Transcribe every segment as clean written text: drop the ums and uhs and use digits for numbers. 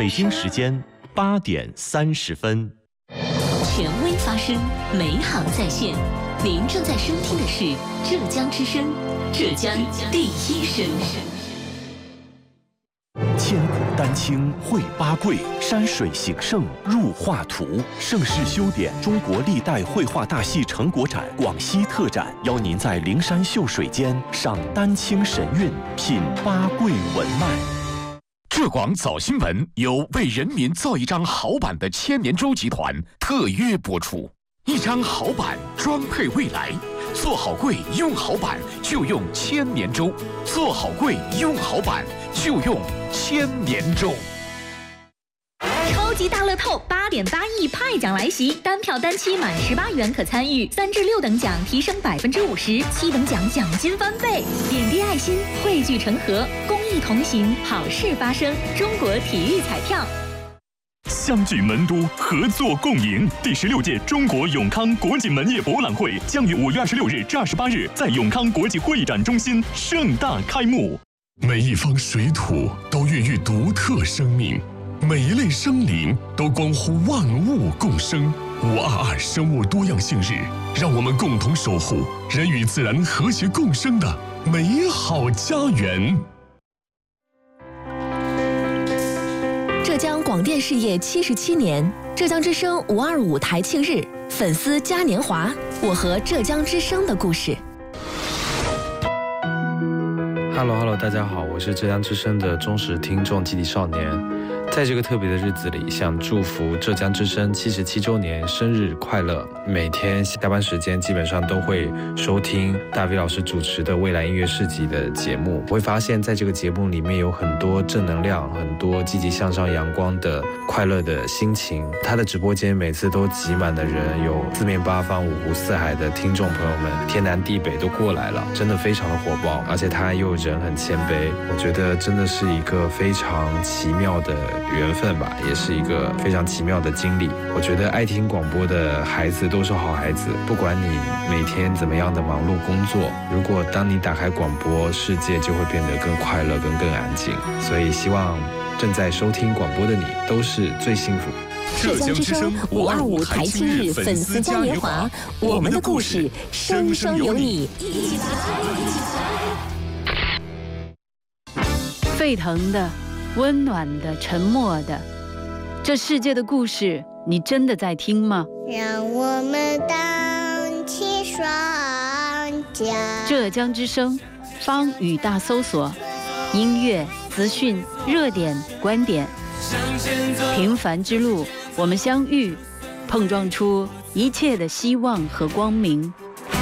北京时间8点30分。 权威发声，美好在线。您正在收听的是浙江之声，浙江第一声。 千古丹青绘八桂，山水形胜入画图。盛世修典中国历代绘画大戏成果展广西特展，邀您在灵山秀水间赏丹青神韵，品八桂文脉。 浙广早新闻由为人民造一张好版的千年舟集团特约播出。一张好版装配未来，做好柜用好版就用千年舟，做好柜用好版就用千年舟。 超级大乐透8.8亿派奖来袭，单票单期满18元可参与，3至6等奖提升50%，7等奖奖金翻倍。点滴爱心，汇聚成河，公益同行，好事发生。中国体育彩票。 相聚门都，合作共赢。第16届中国永康国际门业博览会将于5月26日至28日在永康国际会展中心盛大开幕。 每一方水土都孕育独特生命，每一类生灵都关乎万物共生。522生物多样性日，让我们共同守护人与自然和谐共生的美好家园。 浙江广电事业77年，浙江之声525台庆日，粉丝嘉年华，我和浙江之声的故事。 Hello， 大家好，我是浙江之声的忠实听众基地少年。在这个特别的日子里，想祝福浙江之声77周年生日快乐。每天下班时间基本上都会收听大 V 老师主持的未来音乐市集的节目，我会发现在这个节目里面有很多正能量，很多积极向上阳光的快乐的心情。他的直播间每次都挤满的人，有四面八方五湖四海的听众朋友们，天南地北都过来了，真的非常的火爆，而且他又人很谦卑，我觉得真的是一个非常奇妙的缘分吧，也是一个非常奇妙的经历。我觉得爱听广播的孩子都是好孩子，不管你每天怎么样的忙碌工作，如果当你打开广播，世界就会变得更快乐更安静。所以希望正在收听广播的你都是最幸福。 浙江之声525台庆日粉丝嘉年华，我们的故事生生有你，一起来！沸腾的、温暖的、沉默的，这世界的故事，你真的在听吗？ 让我们荡起双桨。 浙江之声，方语大搜索，音乐、资讯、热点、观点，平凡之路，我们相遇，碰撞出一切的希望和光明。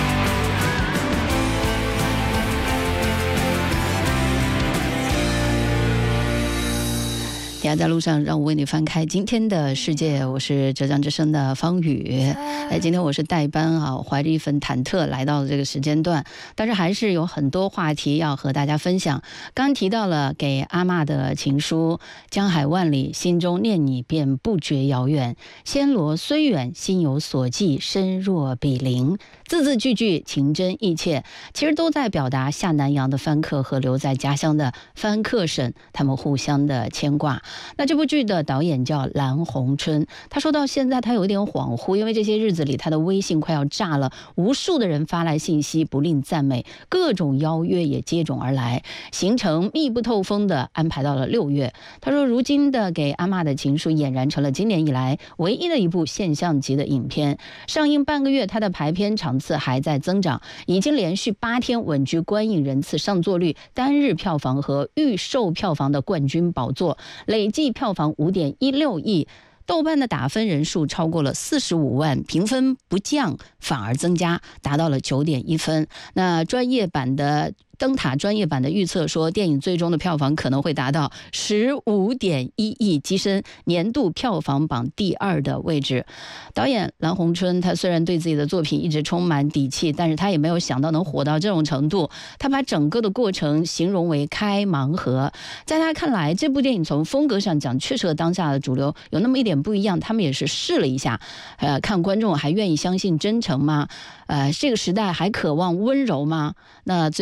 等下在路上，让我为你翻开今天的世界。我是浙江之声的方宇。今天我是代班啊，怀着一份忐忑来到了这个时间段，但是还是有很多话题要和大家分享。刚提到了给阿嬷的情书，江海万里，心中念你便不觉遥远。暹罗虽远，心有所寄，身若比邻。字字句句情真意切，其实都在表达下南洋的番客和留在家乡的番客省他们互相的牵挂。那这部剧的导演叫蓝红春，他说到现在他有点恍惚，因为这些日子里他的微信快要炸了，无数的人发来信息不吝赞美，各种邀约也接踵而来，行程密不透风的安排到了6月。他说如今的给阿嬷的情书俨然成了今年以来唯一的一部现象级的影片，上映半个月他的排片场次还在增长，已经连续8天稳居观影人次、上座率、单日票房和预售票房的冠军宝座，累计票房5.16亿，豆瓣的打分人数超过了45万，评分不降反而增加，达到了9.1分。那专业版的灯塔专业版的预测说，电影最终的票房可能会达到15.1亿，跻身年度票房榜第2的位置。导演蓝红春他虽然对自己的作品一直充满底气，但是他也没有想到能火到这种程度。他把整个的过程形容为开盲盒，在他看来，这部电影从风格上讲确实和当下的主流有那么一点不一样，他们也是试了一下，看观众还愿意相信真诚吗？这个时代还渴望温柔吗？那最后的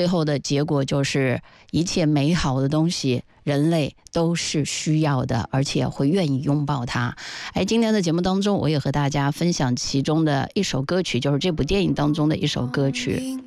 结果就是一切美好的东西人类都是需要的，而且会愿意拥抱它。今天的节目当中，我也和大家分享其中的一首歌曲，就是这部电影当中的一首歌曲。